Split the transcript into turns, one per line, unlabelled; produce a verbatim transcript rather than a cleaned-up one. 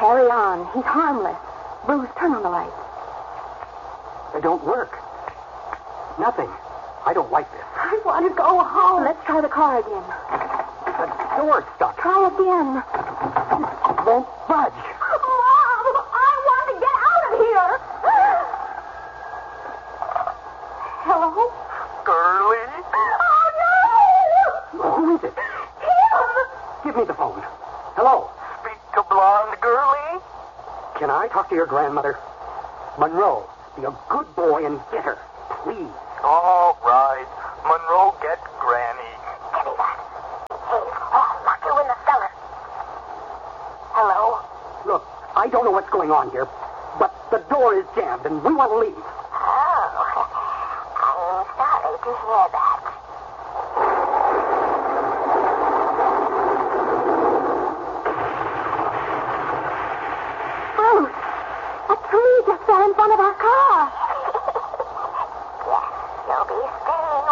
Carry on. He's harmless. Bruce, turn on the lights.
They don't work. Nothing. I don't like this.
I want to go home. Let's try the car again.
The door's stuck.
Try again.
It won't budge.
Mom, I want to get out of here. Hello?
Girlie?
Oh, no!
Who is it?
Him!
Give me the phone. Hello?
Speak to blonde Girlie?
Can I talk to your grandmother? Monroe, be a good boy and get her. Please.
All right. Monroe, get Granny.
Give me that. Hey, I'll lock you in the cellar. Hello?
Look, I don't know what's going on here, but the door is jammed and we want to leave.
Oh, I'm sorry to hear that. Bruce, a tree just fell in front of our car.